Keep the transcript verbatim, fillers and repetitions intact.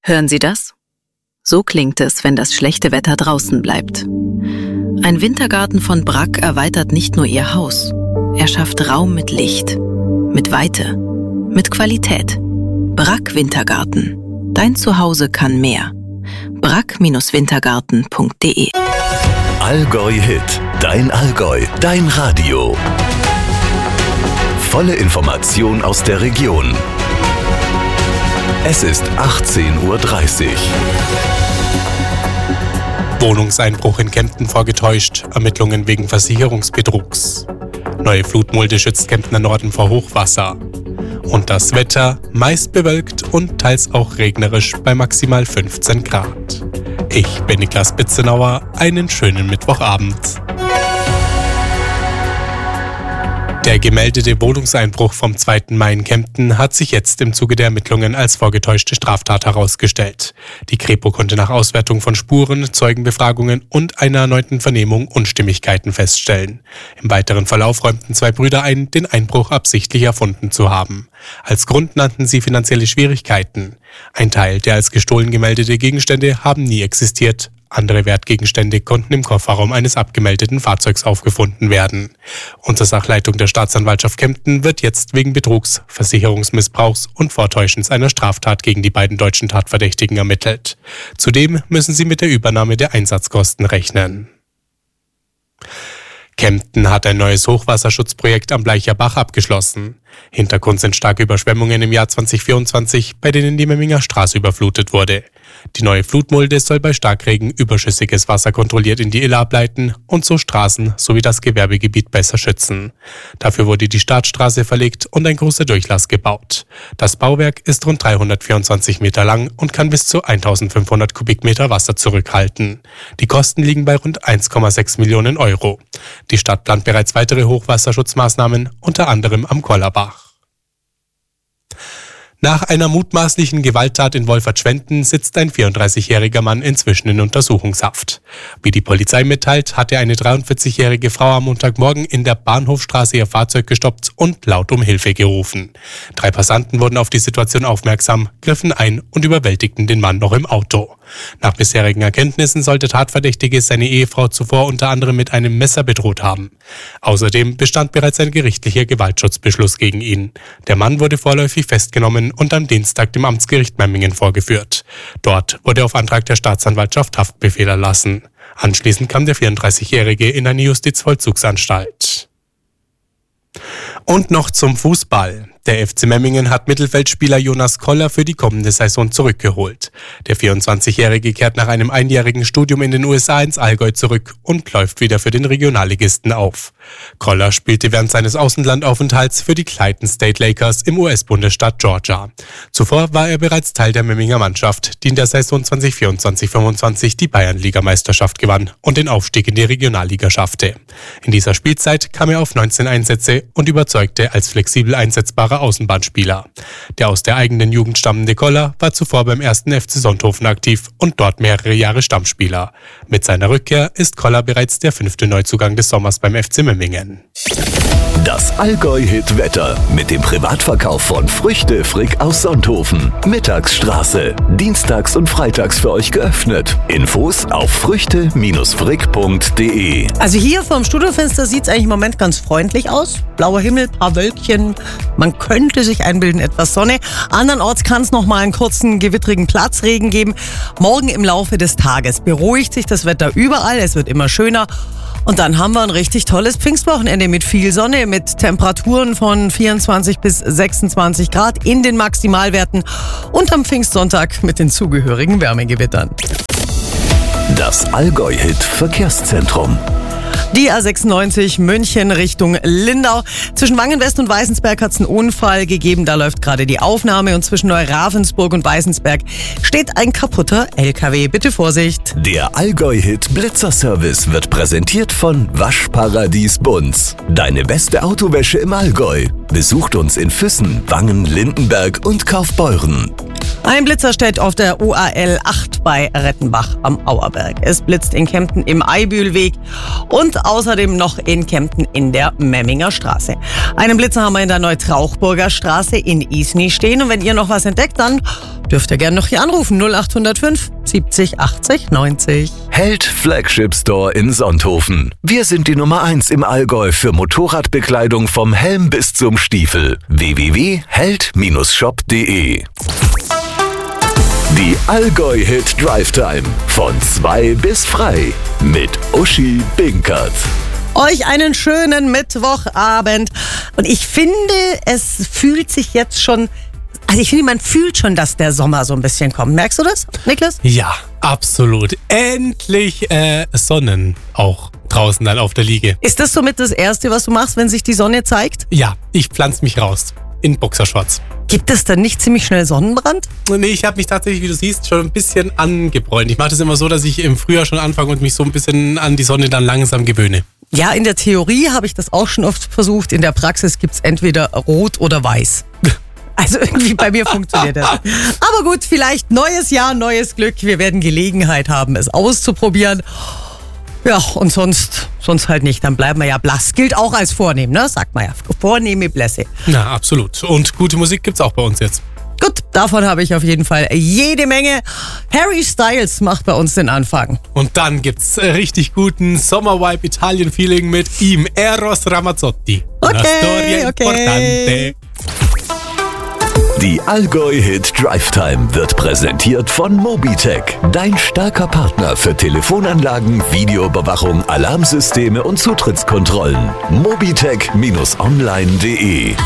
Hören Sie das? So klingt es, wenn das schlechte Wetter draußen bleibt. Ein Wintergarten von Brack erweitert nicht nur Ihr Haus. Er schafft Raum mit Licht, mit Weite, mit Qualität. Brack Wintergarten. Dein Zuhause kann mehr. brack Wintergarten punkt de Allgäu Hit. Dein Allgäu. Dein Radio. Volle Information aus der Region. Es ist achtzehn Uhr dreißig. Wohnungseinbruch in Kempten vorgetäuscht, Ermittlungen wegen Versicherungsbetrugs. Neue Flutmulde schützt Kemptener Norden vor Hochwasser. Und das Wetter meist bewölkt und teils auch regnerisch bei maximal fünfzehn Grad. Ich bin Niklas Bitzenauer, einen schönen Mittwochabend. Der gemeldete Wohnungseinbruch vom zweiten Mai in Kempten hat sich jetzt im Zuge der Ermittlungen als vorgetäuschte Straftat herausgestellt. Die Kripo konnte nach Auswertung von Spuren, Zeugenbefragungen und einer erneuten Vernehmung Unstimmigkeiten feststellen. Im weiteren Verlauf räumten zwei Brüder ein, den Einbruch absichtlich erfunden zu haben. Als Grund nannten sie finanzielle Schwierigkeiten. Ein Teil der als gestohlen gemeldete Gegenstände haben nie existiert. Andere Wertgegenstände konnten im Kofferraum eines abgemeldeten Fahrzeugs aufgefunden werden. Unter Sachleitung der Staatsanwaltschaft Kempten wird jetzt wegen Betrugs, Versicherungsmissbrauchs und Vortäuschens einer Straftat gegen die beiden deutschen Tatverdächtigen ermittelt. Zudem müssen sie mit der Übernahme der Einsatzkosten rechnen. Kempten hat ein neues Hochwasserschutzprojekt am Bleicher Bach abgeschlossen. Hintergrund sind starke Überschwemmungen im Jahr zwanzig vierundzwanzig, bei denen die Memminger Straße überflutet wurde. Die neue Flutmulde soll bei Starkregen überschüssiges Wasser kontrolliert in die Iller ableiten und so Straßen sowie das Gewerbegebiet besser schützen. Dafür wurde die Startstraße verlegt und ein großer Durchlass gebaut. Das Bauwerk ist rund dreihundertvierundzwanzig Meter lang und kann bis zu eintausendfünfhundert Kubikmeter Wasser zurückhalten. Die Kosten liegen bei rund eins Komma sechs Millionen Euro. Die Stadt plant bereits weitere Hochwasserschutzmaßnahmen, unter anderem am Kollerbach. Nach einer mutmaßlichen Gewalttat in Wolfertschwenden sitzt ein vierunddreißigjähriger Mann inzwischen in Untersuchungshaft. Wie die Polizei mitteilt, hatte eine dreiundvierzigjährige Frau am Montagmorgen in der Bahnhofstraße ihr Fahrzeug gestoppt und laut um Hilfe gerufen. Drei Passanten wurden auf die Situation aufmerksam, griffen ein und überwältigten den Mann noch im Auto. Nach bisherigen Erkenntnissen soll der Tatverdächtige seine Ehefrau zuvor unter anderem mit einem Messer bedroht haben. Außerdem bestand bereits ein gerichtlicher Gewaltschutzbeschluss gegen ihn. Der Mann wurde vorläufig festgenommen und am Dienstag dem Amtsgericht Memmingen vorgeführt. Dort wurde auf Antrag der Staatsanwaltschaft Haftbefehl erlassen. Anschließend kam der vierunddreißigjährige in eine Justizvollzugsanstalt. Und noch zum Fußball. Der F C Memmingen hat Mittelfeldspieler Jonas Koller für die kommende Saison zurückgeholt. Der vierundzwanzigjährige kehrt nach einem einjährigen Studium in den U S A ins Allgäu zurück und läuft wieder für den Regionalligisten auf. Koller spielte während seines Außenlandaufenthalts für die Clayton State Lakers im U S-Bundesstaat Georgia. Zuvor war er bereits Teil der Memminger Mannschaft, die in der Saison zwanzig vierundzwanzig fünfundzwanzig die Bayernligameisterschaft gewann und den Aufstieg in die Regionalliga schaffte. In dieser Spielzeit kam er auf neunzehn Einsätze und überzeugte als flexibel einsetzbarer Außenbahnspieler. Der aus der eigenen Jugend stammende Koller war zuvor beim ersten F C Sonthofen aktiv und dort mehrere Jahre Stammspieler. Mit seiner Rückkehr ist Koller bereits der fünfte Neuzugang des Sommers beim F C Memmingen. Das Allgäu-Hit-Wetter mit dem Privatverkauf von Früchte Frick aus Sonthofen. Mittagsstraße. Dienstags und freitags für euch geöffnet. Infos auf früchte frick punkt de. Also hier vorm Studiofenster sieht es eigentlich im Moment ganz freundlich aus. Blauer Himmel, paar Wölkchen. Man könnte sich einbilden, etwas Sonne. Andernorts kann es noch mal einen kurzen gewittrigen Platzregen geben. Morgen im Laufe des Tages beruhigt sich das Wetter überall. Es wird immer schöner. Und dann haben wir ein richtig tolles Pfingstwochenende mit viel Sonne, mit Temperaturen von vierundzwanzig bis sechsundzwanzig Grad in den Maximalwerten und am Pfingstsonntag mit den zugehörigen Wärmegewittern. Das Allgäu-Hit-Verkehrszentrum. Die A sechsundneunzig München Richtung Lindau. Zwischen Wangenwest und Weißensberg hat es einen Unfall gegeben. Da läuft gerade die Aufnahme. Und zwischen Neuravensburg und Weißensberg steht ein kaputter L K W. Bitte Vorsicht. Der Allgäu-Hit Blitzerservice wird präsentiert von Waschparadies Bunz. Deine beste Autowäsche im Allgäu. Besucht uns in Füssen, Wangen, Lindenberg und Kaufbeuren. Ein Blitzer steht auf der U A L acht bei Rettenbach am Auerberg. Es blitzt in Kempten im Eibühlweg und außerdem noch in Kempten in der Memminger Straße. Einen Blitzer haben wir in der Neutrauchburger Straße in Isny stehen. Und wenn ihr noch was entdeckt, dann dürft ihr gerne noch hier anrufen. null acht null fünf siebzig achtzig neunzig. Held Flagship Store in Sonthofen. Wir sind die Nummer eins im Allgäu für Motorradbekleidung vom Helm bis zum Stiefel. w w w punkt held shop punkt de. Die Allgäu-Hit Drive Time von zwei bis frei mit Uschi Binkert. Euch einen schönen Mittwochabend. Und ich finde, es fühlt sich jetzt schon, also ich finde, man fühlt schon, dass der Sommer so ein bisschen kommt. Merkst du das, Niklas? Ja, absolut. Endlich äh, Sonnen auch draußen dann auf der Liege. Ist das somit das Erste, was du machst, wenn sich die Sonne zeigt? Ja, ich pflanze mich raus in Boxershorts. Gibt es dann nicht ziemlich schnell Sonnenbrand? Nee, ich habe mich tatsächlich, wie du siehst, schon ein bisschen angebräunt. Ich mache das immer so, dass ich im Frühjahr schon anfange und mich so ein bisschen an die Sonne dann langsam gewöhne. Ja, in der Theorie habe ich das auch schon oft versucht. In der Praxis gibt es entweder rot oder weiß. Also irgendwie bei mir funktioniert das. Aber gut, vielleicht neues Jahr, neues Glück. Wir werden Gelegenheit haben, es auszuprobieren. Ja, und sonst, sonst halt nicht. Dann bleiben wir ja blass. Gilt auch als vornehm, ne? Sagt man ja. Vornehme Blässe. Na, absolut. Und gute Musik gibt's auch bei uns jetzt. Gut, davon habe ich auf jeden Fall jede Menge. Harry Styles macht bei uns den Anfang. Und dann gibt's richtig guten Sommervibe Italien Feeling mit ihm, Eros Ramazzotti. Okay, Una storia okay. importante. Die Allgäu-Hit Drive Time wird präsentiert von Mobitech, dein starker Partner für Telefonanlagen, Videoüberwachung, Alarmsysteme und Zutrittskontrollen. mobitech Bindestrich online punkt de